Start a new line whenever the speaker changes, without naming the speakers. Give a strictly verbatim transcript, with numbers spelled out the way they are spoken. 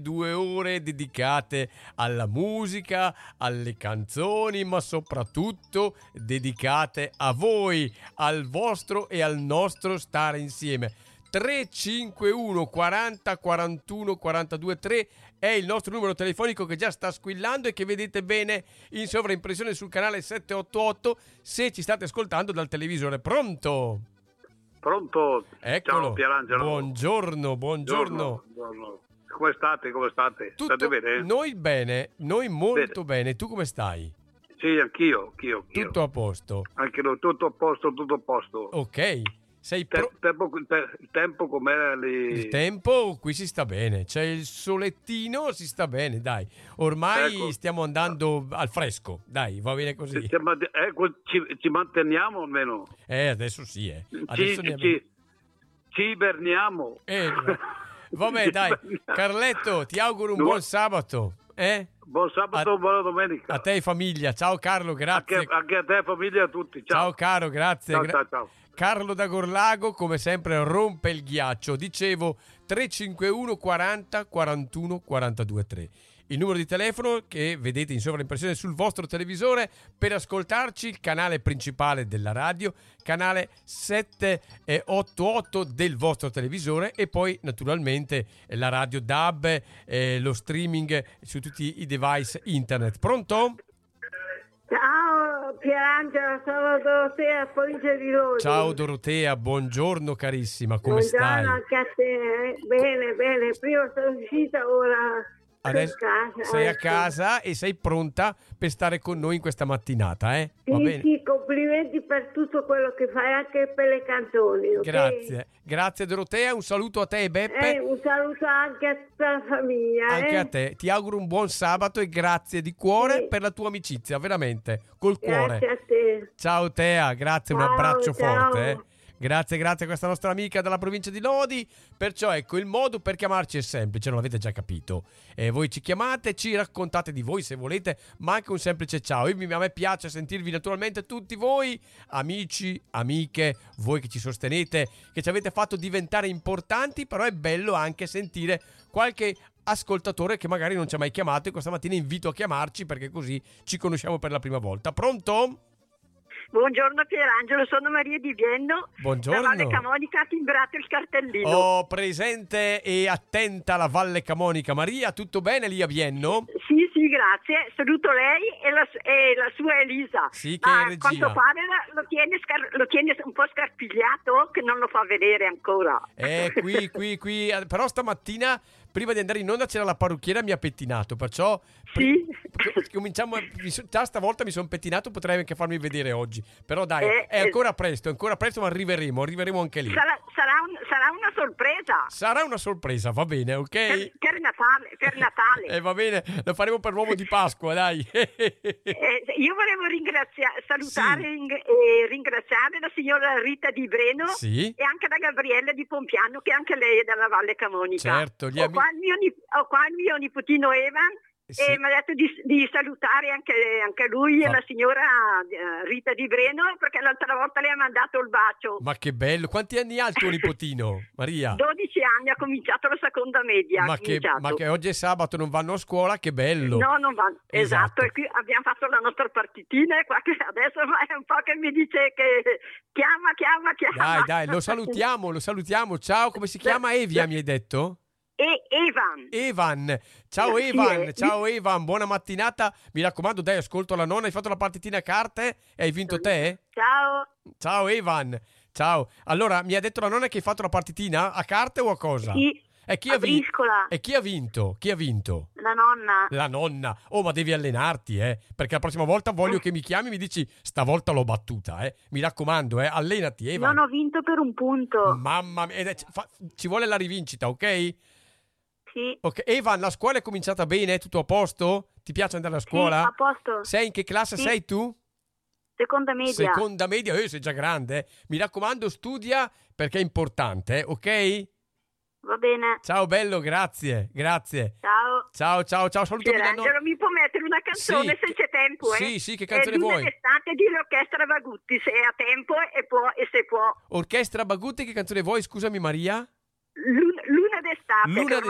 Due ore dedicate alla musica, alle canzoni, ma soprattutto dedicate a voi, al vostro e al nostro stare insieme. tre cinque uno quaranta quarantuno quarantadue tre è il nostro numero telefonico che già sta squillando e che vedete bene in sovraimpressione sul canale settecentottantotto se ci state ascoltando dal televisore. Pronto?
Pronto?
Eccolo.
Ciao Pierangelo.
Buongiorno, buongiorno.
Buongiorno. Come state? Come state?
Tutto,
State bene?
Noi bene, noi molto bene. bene. Tu come stai?
Sì, anch'io, anch'io, anch'io.
Tutto a posto?
Anche noi, tutto a posto, tutto a posto.
Ok. Sei
Te-
pro-
tempo, te- il tempo com'è lì?
Il tempo qui si sta bene, c'è il solettino, si sta bene, dai. Ormai
Ecco.
stiamo andando al fresco, dai, va bene così.
Ci, eh, ci, ci manteniamo almeno.
Eh, adesso sì, eh. Adesso
Ci,
ne
ci, ci iberniamo.
Eh, vabbè, dai. Carletto, ti auguro un
No.
buon sabato, eh?
Buon sabato,
A-
buona domenica.
A te e famiglia. Ciao Carlo, grazie.
Anche, anche a te, famiglia, a tutti.
Ciao
Ciao,
caro, grazie.
ciao,
Gra-
ciao, ciao.
Carlo da Gorlago, come sempre, rompe il ghiaccio. Dicevo tre cinque uno quaranta quarantuno quarantadue tre. Il numero di telefono che vedete in sovraimpressione sul vostro televisore per ascoltarci, il canale principale della radio, canale settecentottantotto del vostro televisore e poi naturalmente la radio D A B, eh, lo streaming su tutti i device internet. Pronto?
Ciao Pierangelo, sono Dorotea, provincia di Lodi.
Ciao Dorotea, buongiorno carissima, come
Buongiorno
stai?
anche a te, eh? Bene, bene, prima sono uscita, ora
Adesso
sono a casa.
sei a
ecco.
casa e sei pronta per stare con noi in questa mattinata, eh? Va
Sì,
bene?
sì, complimenti per tutto quello che fai, anche per le canzoni, ok?
Grazie, grazie Dorotea, un saluto a te e Beppe,
Eh, un saluto anche a tutta la famiglia.
anche
eh?
a te. Ti auguro un buon sabato e grazie di cuore
Sì.
per la tua amicizia, veramente, col cuore.
Grazie a te.
Ciao Tea, grazie, un
Ciao,
abbraccio
ciao.
forte. Eh. Grazie, grazie a questa nostra amica dalla provincia di Lodi. Perciò ecco, il modo per chiamarci è semplice, non l'avete già capito. Eh, voi ci chiamate, ci raccontate di voi se volete, ma anche un semplice ciao. Io, mi- a me piace sentirvi naturalmente tutti voi, amici, amiche, voi che ci sostenete, che ci avete fatto diventare importanti, però è bello anche sentire qualche ascoltatore che magari non ci ha mai chiamato e questa mattina invito a chiamarci perché così ci conosciamo per la prima volta. Pronto?
Buongiorno Pierangelo, sono Maria di Vienno.
Buongiorno.
Da Valle Camonica ha timbrato il cartellino.
Oh, presente e attenta la Valle Camonica. Maria, tutto bene lì a Vienno?
Sì, sì, grazie. Saluto lei e la, e la sua Elisa.
Sì, che è
Ma a
regia.
quanto pare la- lo tiene, scar- lo tiene un po' scarpigliato, che non lo fa vedere ancora.
Eh, qui, qui, qui. eh, Però stamattina, prima di andare in onda, c'era la parrucchiera, mi ha pettinato. Perciò
Sì.
co- cominciamo. a- mi so- Già stavolta mi sono pettinato, potrei anche farmi vedere oggi. Però dai,
Eh,
è
eh.
ancora presto, è ancora presto, ma arriveremo, arriveremo anche lì.
Sarà, sarà, un- sarà una sorpresa.
Sarà una sorpresa, va bene, ok?
Per, per Natale, per Natale.
Eh, va bene, lo faremo per l'uovo di Pasqua, dai.
Eh, io volevo ringrazia- salutare
Sì.
ring- e ringraziare la signora Rita di Breno
Sì.
e anche la Gabriella di Pompiano, che anche lei è dalla Valle Camonica.
Certo, gli
ho,
ami-
qua il mio, nip- ho qua il mio nipotino Evan
Sì.
e mi ha detto di, di salutare anche, anche lui
Fa-
e la signora eh, Rita di Breno, perché l'altra volta le ha mandato il bacio.
Ma che bello, quanti anni ha il tuo nipotino, Maria?
dodici anni, ha cominciato la seconda media.
Ma
ha
che,
cominciato.
ma che oggi è sabato, non vanno a scuola, che bello.
No, non va.
Esatto.
Esatto, e qui abbiamo fatto la nostra partitina e qua che adesso è un po' che mi dice che chiama, chiama, chiama.
Dai, dai, lo salutiamo, lo salutiamo. Ciao, come si chiama? Evia, mi hai detto?
E Evan.
Evan. Ciao
Sì,
Evan,
eh.
ciao Evan, buona mattinata. Mi raccomando, dai, ascolto la nonna, hai fatto la partitina a carte e hai vinto te?
Ciao.
Ciao Evan, ciao. Allora, mi ha detto la nonna che hai fatto la partitina a carte o a cosa?
Sì,
E chi
a
ha vinto?
briscola.
E chi ha vinto? Chi ha vinto?
La nonna.
La nonna. Oh, ma devi allenarti, eh. Perché la prossima volta voglio che mi chiami e mi dici stavolta l'ho battuta, eh. Mi raccomando, eh. Allenati, Evan.
Non ho vinto per un punto.
Mamma mia. ed è- fa- ci vuole la rivincita, ok?
Sì.
Ok. Evan, la scuola è cominciata bene? Tutto a posto? Ti piace andare a scuola?
Sì, a posto.
Sei in che classe
Sì.
sei tu?
Seconda media.
Seconda media. Eh, sei già grande, eh. Mi raccomando, studia perché è importante, eh. Ok?
Va bene.
Ciao bello, grazie. Grazie.
Ciao.
Ciao, ciao, ciao. Salutami la nonna.
Pierangelo, mi può mettere una canzone
Sì,
se c'è tempo, eh?
sì, sì, che canzone
È Luna
vuoi?
d'estate di l'orchestra Vagutti, se ha tempo e può e se può.
Orchestra Bagutti, che canzone vuoi? Scusami Maria.
Luna, Luna d'estate.
Luna
che